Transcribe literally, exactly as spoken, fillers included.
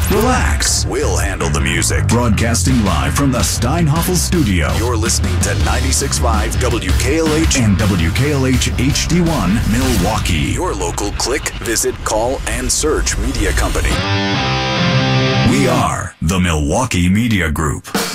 Relax. We'll handle the music. Broadcasting live from the Steinhoffel studio. You're listening to ninety-six point five W K L H and W K L H H D one Milwaukee. Your local click, visit, call, and search media company. We are the Milwaukee Media Group.